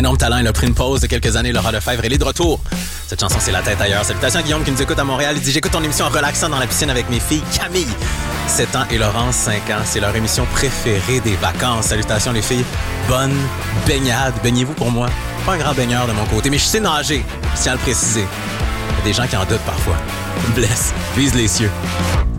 Énorme talent, il a pris une pause de quelques années, Laura Lefebvre, elle est de retour. Cette chanson, c'est La tête ailleurs. Salutations à Guillaume qui nous écoute à Montréal. Il dit « J'écoute ton émission en relaxant dans la piscine avec mes filles Camille, 7 ans, et Laurence, 5 ans. C'est leur émission préférée des vacances. Salutations les filles. Bonne baignade. Baignez-vous pour moi. Pas un grand baigneur de mon côté, mais je sais nager. Je tiens à le préciser. Il y a des gens qui en doutent parfois. Bless. Vise les cieux.